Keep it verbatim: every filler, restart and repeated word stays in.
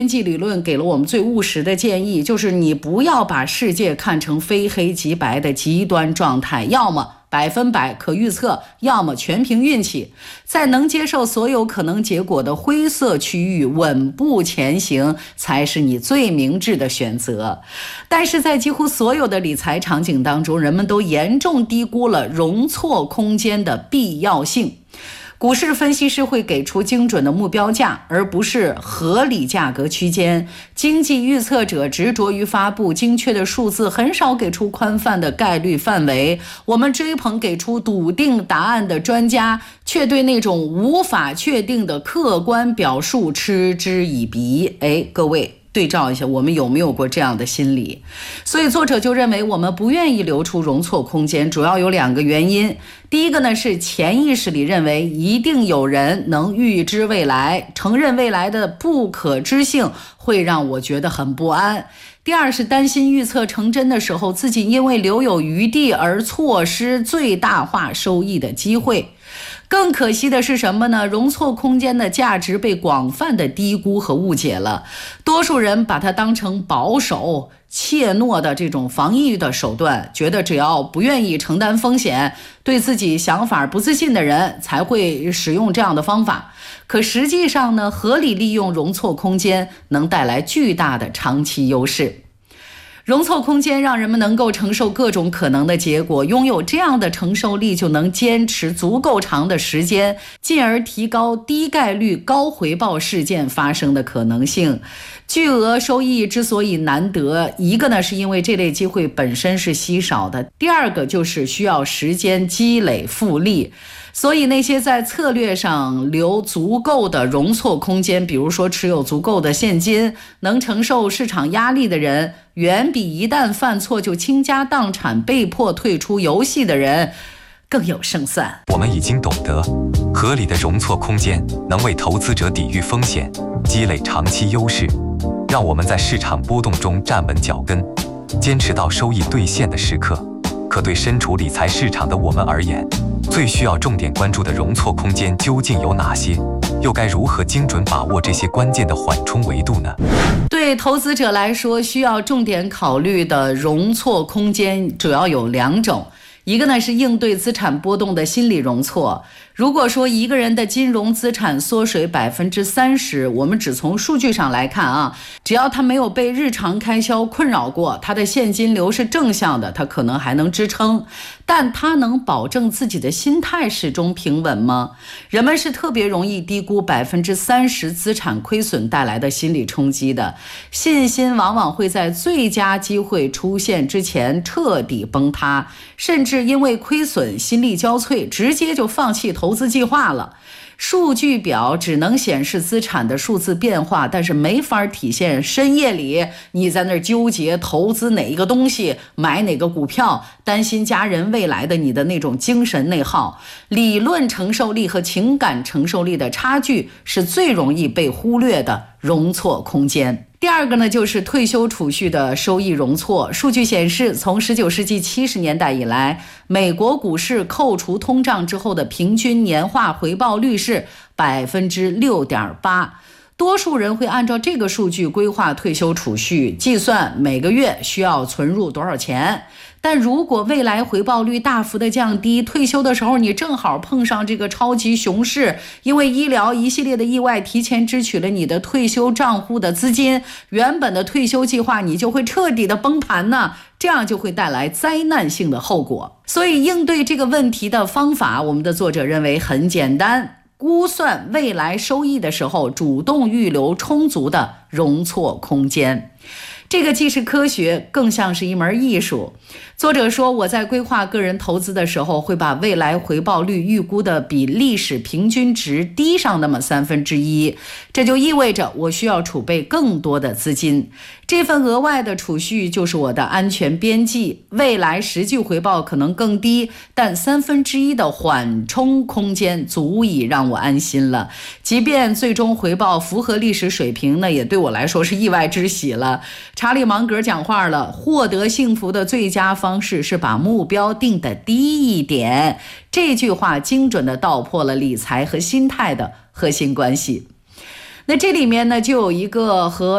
经济理论给了我们最务实的建议，就是你不要把世界看成非黑即白的极端状态，要么百分百可预测，要么全凭运气。在能接受所有可能结果的灰色区域稳步前行，才是你最明智的选择。但是在几乎所有的理财场景当中，人们都严重低估了容错空间的必要性。股市分析师会给出精准的目标价，而不是合理价格区间。经济预测者执着于发布精确的数字，很少给出宽泛的概率范围。我们追捧给出笃定答案的专家，却对那种无法确定的客观表述嗤之以鼻。哎，各位对照一下，我们有没有过这样的心理？所以作者就认为我们不愿意留出容错空间，主要有两个原因。第一个呢，是潜意识里认为一定有人能预知未来，承认未来的不可知性会让我觉得很不安。第二是担心预测成真的时候，自己因为留有余地而错失最大化收益的机会。更可惜的是什么呢？容错空间的价值被广泛的低估和误解了。多数人把它当成保守、怯懦的这种防御的手段，觉得只要不愿意承担风险，对自己想法不自信的人才会使用这样的方法。可实际上呢，合理利用容错空间能带来巨大的长期优势。容错空间让人们能够承受各种可能的结果，拥有这样的承受力，就能坚持足够长的时间，进而提高低概率高回报事件发生的可能性。巨额收益之所以难得，一个呢是因为这类机会本身是稀少的，第二个就是需要时间积累复利。所以那些在策略上留足够的容错空间，比如说持有足够的现金，能承受市场压力的人，远比一旦犯错就倾家荡产被迫退出游戏的人更有胜算。 我们已经懂得，合理的容错空间能为投资者抵御风险，积累长期优势，让我们在市场波动中站稳脚跟，坚持到收益兑现的时刻。可对身处理财市场的我们而言，最需要重点关注的容错空间究竟有哪些？又该如何精准把握这些关键的缓冲维度呢？ 对投资者来说，需要重点考虑的容错空间主要有两种。一个呢是应对资产波动的心理容错。如果说一个人的金融资产缩水百分之三十，我们只从数据上来看啊，只要他没有被日常开销困扰过，他的现金流是正向的，他可能还能支撑。但他能保证自己的心态始终平稳吗？人们是特别容易低估百分之三十资产亏损带来的心理冲击的，信心往往会在最佳机会出现之前彻底崩塌，甚至因为亏损心力交瘁，直接就放弃投资计划了。数据表只能显示资产的数字变化，但是没法体现深夜里你在那儿纠结投资哪一个东西，买哪个股票，担心家人未来的你的那种精神内耗。理论承受力和情感承受力的差距是最容易被忽略的容错空间。第二个呢，就是退休储蓄的收益容错。数据显示，从十九世纪七十年代以来，美国股市扣除通胀之后的平均年化回报率是百分之六点八。多数人会按照这个数据规划退休储蓄，计算每个月需要存入多少钱。但如果未来回报率大幅的降低，退休的时候你正好碰上这个超级熊市，因为医疗一系列的意外提前支取了你的退休账户的资金，原本的退休计划你就会彻底的崩盘呢，这样就会带来灾难性的后果。所以应对这个问题的方法，我们的作者认为很简单，估算未来收益的时候，主动预留充足的容错空间。这个既是科学，更像是一门艺术。作者说，我在规划个人投资的时候，会把未来回报率预估的比历史平均值低上那么三分之一，这就意味着我需要储备更多的资金。这份额外的储蓄就是我的安全边际，未来实际回报可能更低，但三分之一的缓冲空间足以让我安心了。即便最终回报符合历史水平，那也对我来说是意外之喜了。查理芒格讲话了，获得幸福的最佳方式是把目标定得低一点。这句话精准地道破了理财和心态的核心关系。那这里面呢，就有一个和